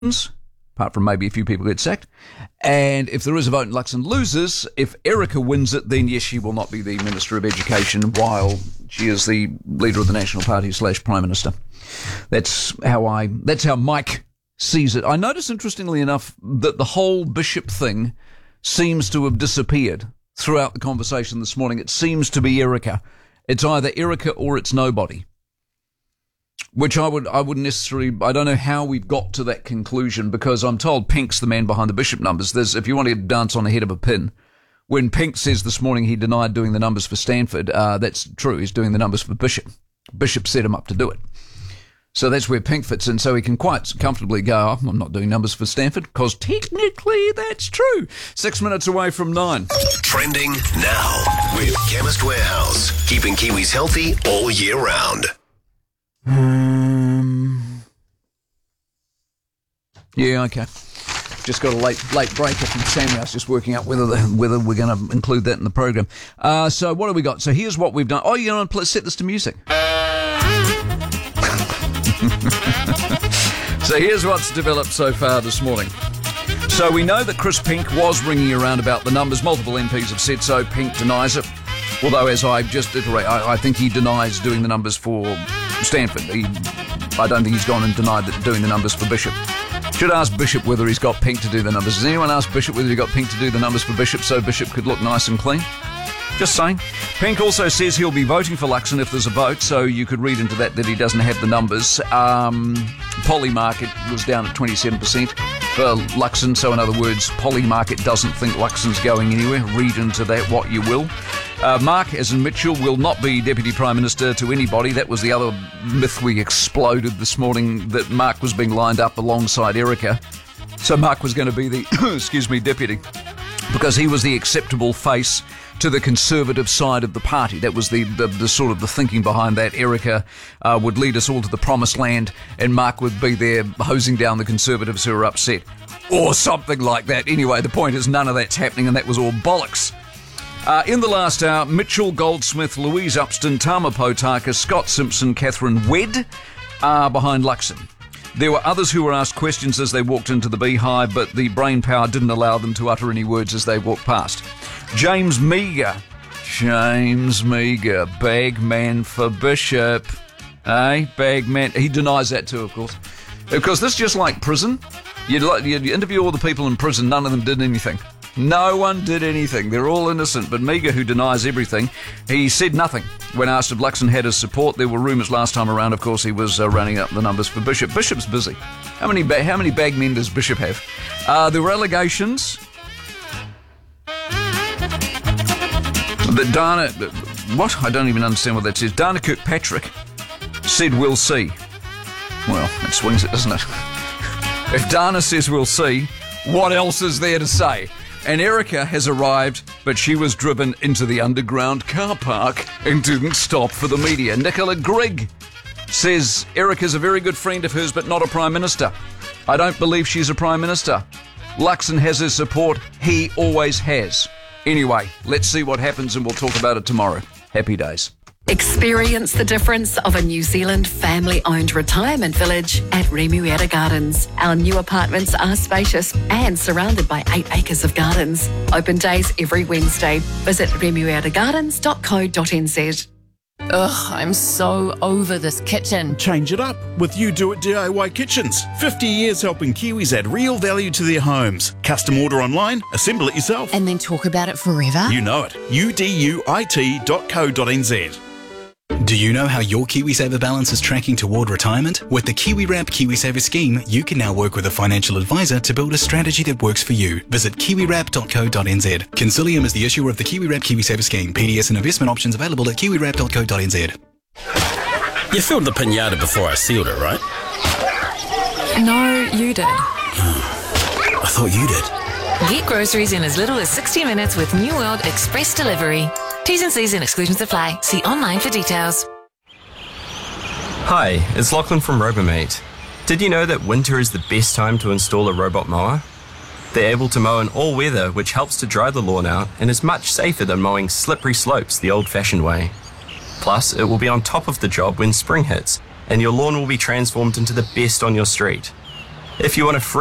apart from maybe a few people get sacked. And if there is a vote and Luxon loses, if Erica wins it, then yes, she will not be the Minister of Education while she is the leader of the National Party / Prime Minister. That's how Mike sees it. I notice, interestingly enough, that the whole Bishop thing seems to have disappeared throughout the conversation this morning. It seems to be Erica. It's either Erica or it's nobody. Which I wouldn't necessarily, I don't know how we've got to that conclusion, because I'm told Pink's the man behind the Bishop numbers. If you want to dance on the head of a pin, when Pink says this morning he denied doing the numbers for Stanford, that's true. He's doing the numbers for Bishop. Bishop set him up to do it. So that's where Pink fits in. So he can quite comfortably go, I'm not doing numbers for Stanford, because technically that's true. 6 minutes away from 9. Trending now with Chemist Warehouse. Keeping Kiwis healthy all year round. Yeah, okay. Just got a late breaker from Sammy. I was just working out whether we're going to include that in the program. So what have we got? So here's what we've done. Oh, you know, let's set this to music. So here's what's developed so far this morning. So we know that Chris Pink was ringing around about the numbers. Multiple MPs have said so. Pink denies it. Although, as I just iterate, I think he denies doing the numbers for Stanford. I don't think he's gone and denied that doing the numbers for Bishop. Should ask Bishop whether he's got Pink to do the numbers. Has anyone asked Bishop whether he got Pink to do the numbers for Bishop so Bishop could look nice and clean? Just saying. Pink also says he'll be voting for Luxon if there's a vote, so you could read into that he doesn't have the numbers. Polymarket was down at 27% for Luxon, so in other words, Polymarket doesn't think Luxon's going anywhere. Read into that what you will. Mark, as in Mitchell, will not be Deputy Prime Minister to anybody. That was the other myth we exploded this morning, that Mark was being lined up alongside Erica. So Mark was going to be the, Deputy, because he was the acceptable face to the Conservative side of the party. That was the sort of the thinking behind that. Erica would lead us all to the promised land, and Mark would be there hosing down the Conservatives who are upset. Or something like that. Anyway, the point is none of that's happening, and that was all bollocks. In the last hour, Mitchell, Goldsmith, Louise Upston, Tama Potaka, Scott Simpson, Catherine Wedd are behind Luxon. There were others who were asked questions as they walked into the beehive, but the brain power didn't allow them to utter any words as they walked past. James Meagher, bagman for Bishop. Bagman. He denies that too, of course. Because this is just like prison. You interview all the people in prison, none of them did anything. No one did anything. They're all innocent. But Meagher, who denies everything, he said nothing. When asked if Luxon had his support, there were rumours last time around, of course, he was running up the numbers for Bishop. Bishop's busy. How many bagmen does Bishop have? There were allegations that Dana... What? I don't even understand what that says. Dana Kirkpatrick said we'll see. Well, it swings it, doesn't it? If Dana says we'll see, what else is there to say? And Erica has arrived, but she was driven into the underground car park and didn't stop for the media. Nicola Grigg says Erica's a very good friend of hers, but not a Prime Minister. I don't believe she's a Prime Minister. Luxon has his support. He always has. Anyway, let's see what happens and we'll talk about it tomorrow. Happy days. Experience the difference of a New Zealand family-owned retirement village at Remuera Gardens. Our new apartments are spacious and surrounded by 8 acres of gardens. Open days every Wednesday. Visit remueragardens.co.nz. Ugh, I'm so over this kitchen. Change it up with You Do It DIY Kitchens. 50 years helping Kiwis add real value to their homes. Custom order online, assemble it yourself. And then talk about it forever? You know it. uduit.co.nz. Do you know how your KiwiSaver balance is tracking toward retirement? With the KiwiWrap KiwiSaver scheme, you can now work with a financial advisor to build a strategy that works for you. Visit kiwiwrap.co.nz. Consilium is the issuer of the KiwiWrap KiwiSaver scheme. PDS and investment options available at kiwiwrap.co.nz. You filled the pinata before I sealed it, right? No, you did. I thought you did. Get groceries in as little as 60 minutes with New World Express Delivery. T's and C's and exclusions apply. See online for details. Hi, it's Lachlan from Robomate. Did you know that winter is the best time to install a robot mower? They're able to mow in all weather, which helps to dry the lawn out and is much safer than mowing slippery slopes the old-fashioned way. Plus, it will be on top of the job when spring hits, and your lawn will be transformed into the best on your street. If you want a